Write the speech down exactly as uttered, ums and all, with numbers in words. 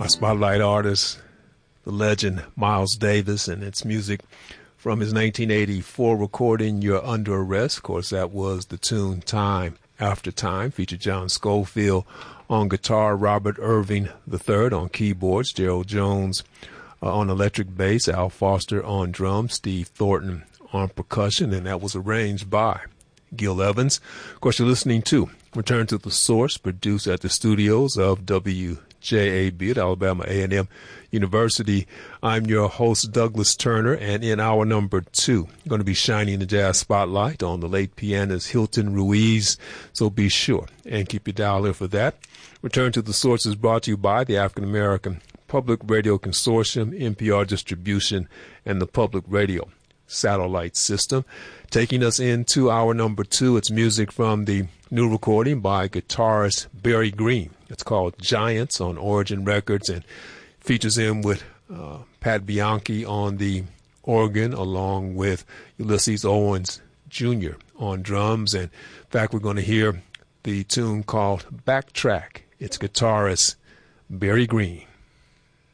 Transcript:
Our spotlight artist, the legend Miles Davis, and it's music from his nineteen eighty-four recording, You're Under Arrest. Of course, that was the tune Time After Time, featured John Scofield on guitar, Robert Irving the third on keyboards, Gerald Jones uh, on electric bass, Al Foster on drums, Steve Thornton on percussion, and that was arranged by Gil Evans. Of course, you're listening to Return to the Source, produced at the studios of W J A B at Alabama A and M University. I'm your host, Douglas Turner, and in hour number two, I'm going to be shining the jazz spotlight on the late pianist Hilton Ruiz, so be sure and keep your dial in for that. Return to the Source is brought to you by the African American Public Radio Consortium, N P R Distribution, and the Public Radio Satellite System. Taking us into hour number two, it's music from the new recording by guitarist Barry Green. It's called Giants on Origin Records and features him with uh, Pat Bianchi on the organ, along with Ulysses Owens Junior on drums. And in fact, we're going to hear the tune called Backtrack. It's guitarist Barry Green.